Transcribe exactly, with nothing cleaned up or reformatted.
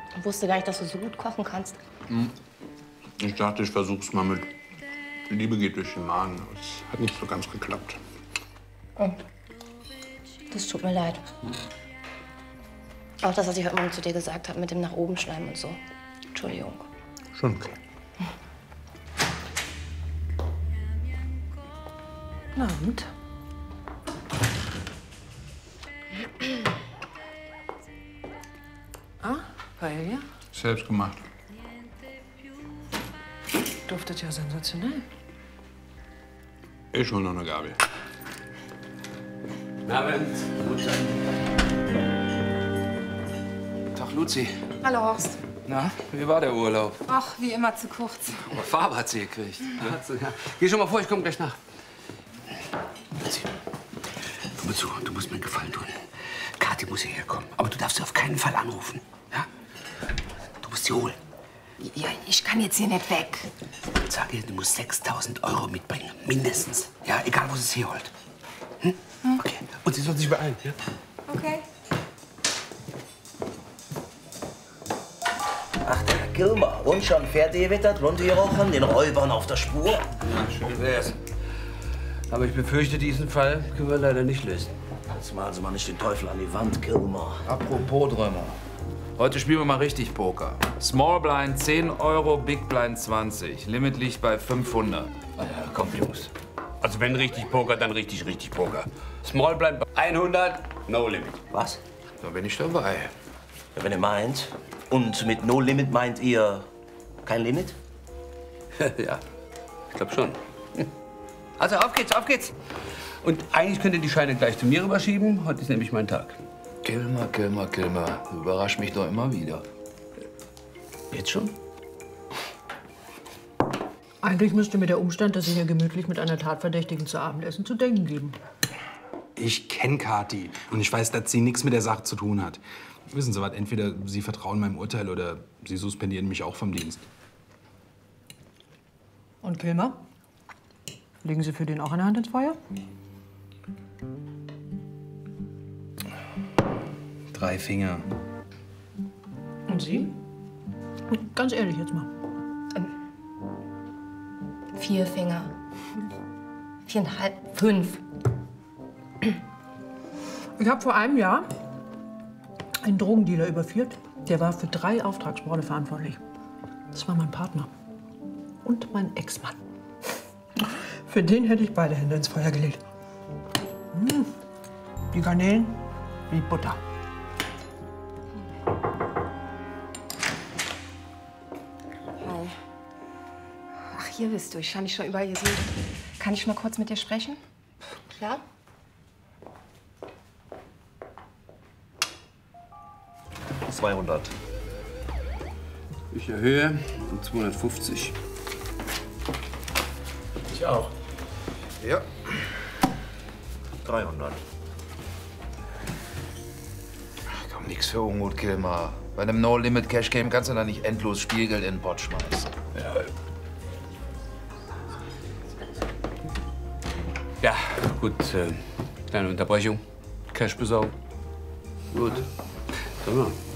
Ich wusste gar nicht, dass du so gut kochen kannst. Hm. Ich dachte, ich versuch's mal mit Liebe geht durch den Magen. Aber es hat nicht so ganz geklappt. Oh. Das tut mir leid. Auch das, was ich heute Morgen zu dir gesagt habe, mit dem nach oben schleimen und so. Entschuldigung. Schon okay. Na und? Ah, Paella? Selbst gemacht. Duftet ja sensationell. Ich hol noch eine Gabel. Guten Abend. Tag, Luzi. Hallo, Horst. Na, wie war der Urlaub? Ach, wie immer zu kurz. Aber Farbe hat sie gekriegt. Ja. Hat sie, ja. Geh schon mal vor, ich komme gleich nach. Luzi, komm mal zu, du musst mir einen Gefallen tun. Kathi muss hierher kommen, aber du darfst sie auf keinen Fall anrufen. Ja? Du musst sie holen. Ja, ich kann jetzt hier nicht weg. Ich sage ihr, du musst sechstausend Euro mitbringen, mindestens. Ja, egal, wo sie es herholt. Hm? Hm? Okay. Und sie soll sich beeilen. Ja? Okay. Ach, der Herr Gilmer. Und schon verdewittert, runtergerochen, den Räubern auf der Spur. Ja, schön wär's. Aber ich befürchte, diesen Fall können wir leider nicht lösen. Jetzt malen Sie mal nicht den Teufel an die Wand, Gilmer. Apropos Träumer. Heute spielen wir mal richtig Poker. Small Blind zehn Euro, Big Blind zwanzig. Limit liegt bei fünfhundert. Ah ja, kommt, Jungs. Also wenn richtig Poker, dann richtig, richtig Poker. Small Blind bei hundert, no limit. Was? Da bin ich dabei. Ja, wenn ihr meint. Und mit No Limit meint ihr kein Limit? Ja, ich glaube schon. Also auf geht's, auf geht's. Und eigentlich könnt ihr die Scheine gleich zu mir rüberschieben. Heute ist nämlich mein Tag. Gilmer, Gilmer, Gilmer. Du überraschst mich doch immer wieder. Jetzt schon? Eigentlich müsste mir der Umstand, dass Sie hier gemütlich mit einer Tatverdächtigen zu Abendessen, zu denken geben. Ich kenne Kathi und ich weiß, dass sie nichts mit der Sache zu tun hat. Wissen Sie was, entweder Sie vertrauen meinem Urteil oder Sie suspendieren mich auch vom Dienst. Und Gilmer? Legen Sie für den auch eine Hand ins Feuer? Drei Finger. Und Sie? Ganz ehrlich jetzt mal. Vier Finger. Viereinhalb, fünf. Ich habe vor einem Jahr einen Drogendealer überführt. Der war für drei Auftragsmorde verantwortlich. Das war mein Partner. Und mein Ex-Mann. Für den hätte ich beide Hände ins Feuer gelegt. Mmh. Die Garnelen wie Butter. Hi. Ach, hier bist du. Ich habe mich schon überall gesehen. Kann ich mal kurz mit dir sprechen? Klar? zweihundert. Ich erhöhe um zweihundertfünfzig. Ich auch. Ja. dreihundert. Ach komm, nix für Unmut, Gilmer. Bei einem No-Limit-Cash-Game kannst du da nicht endlos Spielgeld in den Pott schmeißen. Ja. Ja, gut. Äh, kleine Unterbrechung. Cash besorgen. Gut. Sag mal,